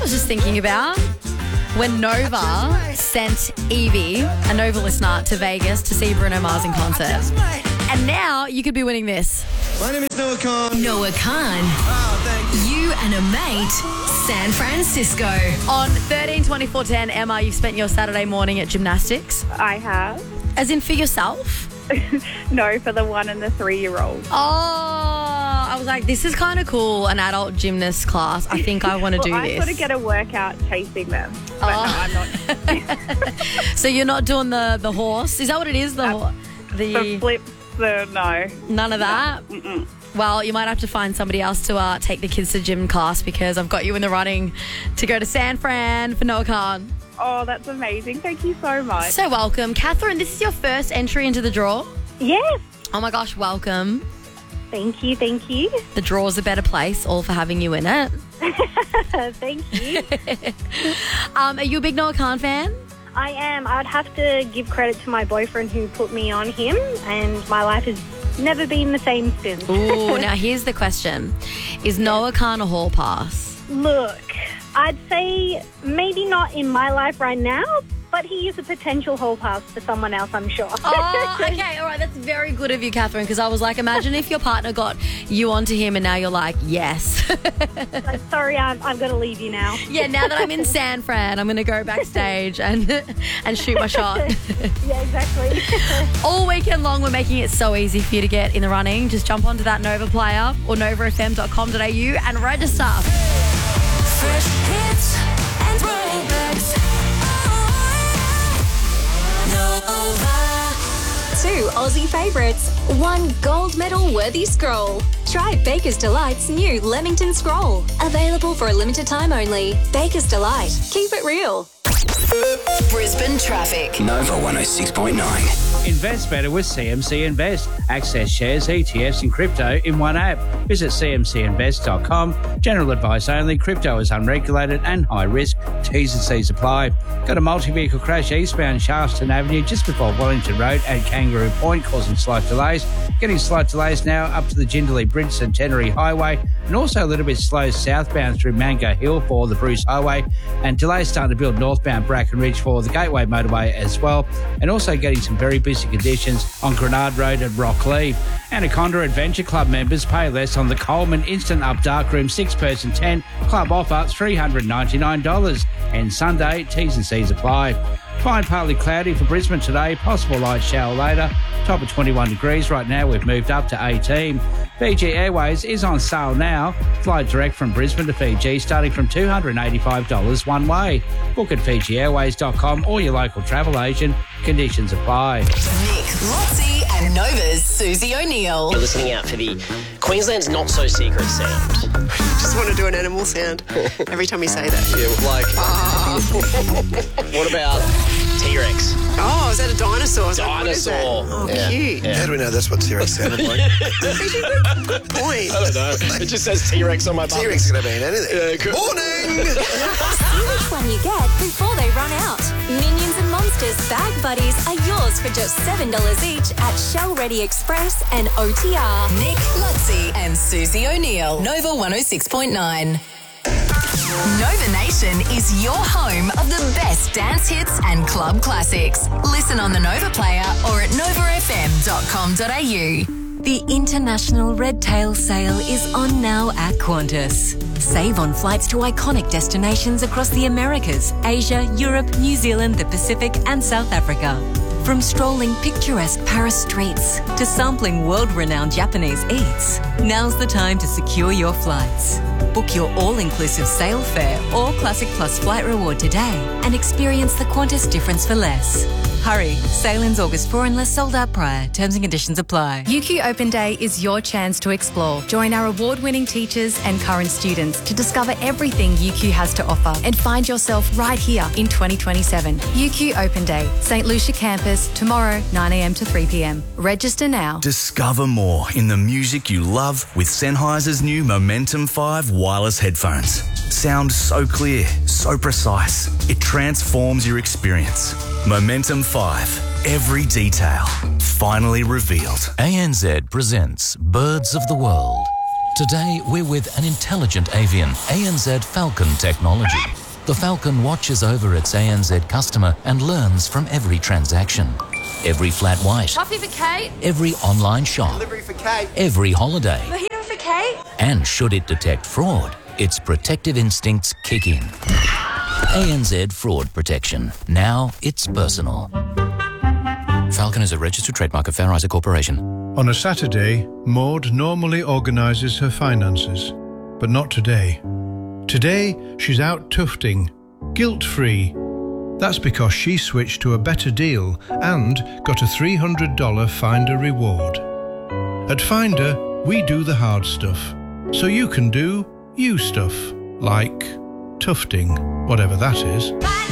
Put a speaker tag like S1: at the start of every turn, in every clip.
S1: was just thinking about when Nova sent Evie, a Nova listener, to Vegas to see Bruno Mars in concert. And now you could be winning this.
S2: My name is Noah Khan.
S3: Noah Khan.
S2: Oh, thank you.
S3: You and a mate, San Francisco.
S1: On 13-24-10, Emma, you've spent your Saturday morning at gymnastics.
S4: I have.
S1: As in for yourself?
S4: No, for the 1 and the 3-year-old.
S1: Oh, I was like, this is kind of cool, an adult gymnast class. I think I want to do
S4: I
S1: this.
S4: sort of get a workout chasing them. But no, I'm not.
S1: So you're not doing the horse? Is that what it is?
S4: The flips, no.
S1: None of that?
S4: Mm-mm.
S1: Well, you might have to find somebody else to take the kids to gym class because I've got you in the running to go to San Fran for Noah Khan.
S4: Oh, that's amazing. Thank you so much.
S1: So welcome. Catherine, this is your first entry into the draw.
S4: Yes.
S1: Oh my gosh, welcome.
S4: Thank you, thank you.
S1: The draw's a better place, all for having you in it.
S4: Thank you.
S1: Are you a big Noah Khan fan?
S5: I am. I would have to give credit to my boyfriend who put me on him, and my life has never been the same since.
S1: Ooh, now here's the question. Is Noah Khan a hall pass?
S5: Look, I'd say maybe not in my life right now, but he is a potential hall pass for someone else, I'm sure.
S1: Oh, okay, all right. That's very good of you, Catherine, because I was like, imagine if your partner got you onto him and now you're like, yes.
S5: Like, sorry, I'm going to leave you now.
S1: Yeah, now that I'm in San Fran, I'm going to go backstage and shoot my shot.
S5: Yeah, exactly.
S1: All weekend long, we're making it so easy for you to get in the running. Just jump onto that Nova player or novafm.com.au and register.
S3: Fresh hits and throwbacks. Nova. 2 Aussie favourites, 1 gold medal worthy scroll. Try Baker's Delight's new Leamington Scroll. Available for a limited time only. Baker's Delight. Keep it real. Brisbane traffic.
S6: Nova 106.9.
S7: Invest better with CMC Invest. Access shares, ETFs and crypto in one app. Visit cmcinvest.com. General advice only. Crypto is unregulated and high risk. T's and C's apply. Got a multi-vehicle crash eastbound Charleston Avenue just before Wellington Road at Kangaroo Point, causing slight delays. Getting slight delays now up to the Jindalee Bridge Centenary Highway, and also a little bit slow southbound through Mango Hill for the Bruce Highway, and delays starting to build northbound Bracken Ridge for the Gateway Motorway as well, and also getting some very busy conditions on Grenard Road at Rocklea. Anaconda Adventure Club members pay less on the Coleman Instant Up Darkroom 6-person 10 club offer $399, and Sunday T's and C's apply. Fine partly cloudy for Brisbane today, possible light shower later. Top of 21 degrees right now, we've moved up to 18. Fiji Airways is on sale now. Fly direct from Brisbane to Fiji starting from $285 one way. Book at FijiAirways.com or your local travel agent. Conditions apply.
S3: Nick, Lotzie and Nova's Susie O'Neill.
S8: You're listening out for the Queensland's not so secret sound.
S9: Just want to do an animal sound every time you say that.
S8: Yeah, like, what about T-Rex?
S9: Oh, is that a dinosaur?
S8: Dinosaur.
S9: Oh,
S8: Yeah.
S9: cute.
S8: Yeah.
S2: How do we know that's what T-Rex sounded like?
S9: Good point.
S8: I don't know. It just says T-Rex on my bum.
S2: T-Rex is going to be in anything.
S3: See
S2: Morning!
S3: which one you get before they run out. Minions and Monsters Bag Buddies are yours for just $7 each at Shell Ready Express and OTR. Nick, Lotzie and Susie O'Neill. Nova 106.9. Nova Nation is your home of the best dance hits and club classics. Listen on the Nova player or at novafm.com.au. The International Red Tail Sale is on now at Qantas. Save on flights to iconic destinations across the Americas, Asia, Europe, New Zealand, the Pacific and South Africa. From strolling picturesque Paris streets to sampling world-renowned Japanese eats, now's the time to secure your flights. Book your all-inclusive sale fare or Classic Plus flight reward today and experience the Qantas difference for less. Hurry, sail-ins August 4 unless sold out prior. Terms and conditions apply.
S10: UQ Open Day is your chance to explore. Join our award-winning teachers and current students to discover everything UQ has to offer and find yourself right here in 2027. UQ Open Day, St. Lucia campus, tomorrow 9 a.m. to 3 p.m. Register now.
S11: Discover more in the music you love with Sennheiser's new Momentum 5 wireless headphones. Sound so clear, so precise. It transforms your experience. Momentum 5. Every detail finally revealed.
S12: ANZ presents Birds of the World. Today, we're with an intelligent avian, ANZ Falcon technology. The Falcon watches over its ANZ customer and learns from every transaction. Every flat white.
S13: Coffee for Kate.
S12: Every online shop.
S2: Delivery for Kate.
S12: Every holiday.
S13: Mojito for Kate.
S12: And should it detect fraud, its protective instincts kick in. ANZ Fraud Protection. Now it's personal. Falcon is a registered trademark of Fair Isaac Corporation.
S14: On a Saturday, Maud normally organises her finances, but not today. Today, she's out tufting, guilt-free. That's because she switched to a better deal and got a $300 Finder reward. At Finder, we do the hard stuff, so you can do you stuff, like tufting, whatever that is.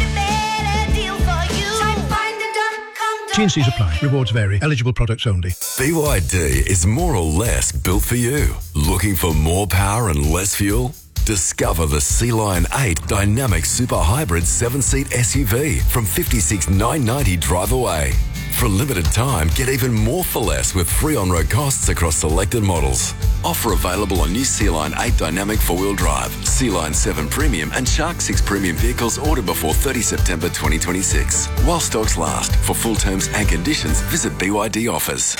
S14: T&Cs apply. Rewards vary. Eligible products only.
S15: BYD is more or less built for you. Looking for more power and less fuel? Discover the Sea Lion 8 Dynamic Super Hybrid 7-seat SUV from $56,990 drive away. For a limited time, get even more for less with free on-road costs across selected models. Offer available on new Sea Lion 8 Dynamic 4-wheel drive, Sea Lion 7 Premium and Shark 6 Premium vehicles ordered before 30 September 2026. While stocks last. For full terms and conditions, visit BYD Offers.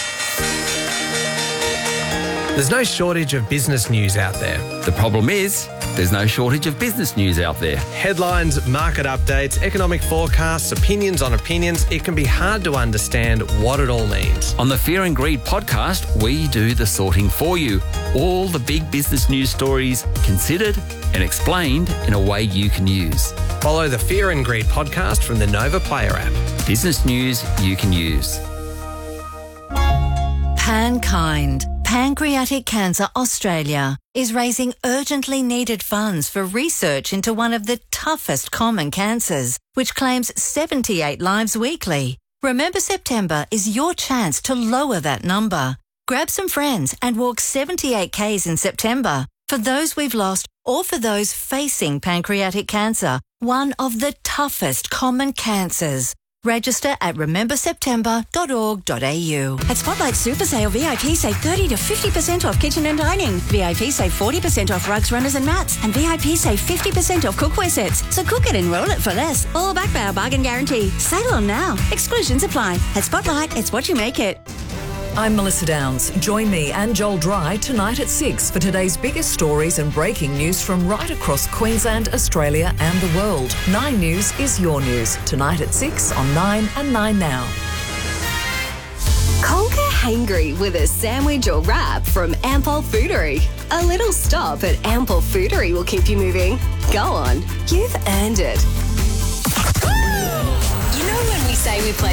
S16: There's no shortage of business news out there.
S17: The problem is, there's no shortage of business news out there.
S16: Headlines, market updates, economic forecasts, opinions on opinions. It can be hard to understand what it all means.
S17: On the Fear and Greed podcast, we do the sorting for you. All the big business news stories considered and explained in a way you can use.
S16: Follow the Fear and Greed podcast from the Nova Player app.
S17: Business news you can use.
S18: Pankind, Pancreatic Cancer Australia, is raising urgently needed funds for research into one of the toughest common cancers, which claims 78 lives weekly. Remember September is your chance to lower that number. Grab some friends and walk 78 Ks in September for those we've lost or for those facing pancreatic cancer, one of the toughest common cancers. Register at rememberseptember.org.au.
S19: At Spotlight Super Sale, VIP save 30 to 50% off kitchen and dining. VIP save 40% off rugs, runners and mats. And VIP save 50% off cookware sets. So cook it and roll it for less. All backed by our bargain guarantee. Sale on now. Exclusions apply. At Spotlight, it's what you make it.
S20: I'm Melissa Downs. Join me and Joel Dry tonight at 6 for today's biggest stories and breaking news from right across Queensland, Australia and the world. 9 News is your news. Tonight at 6 on 9 and 9 Now.
S3: Conquer hangry with a sandwich or wrap from Ampol Foodery. A little stop at Ampol Foodery will keep you moving. Go on, you've earned it. You know when we say we play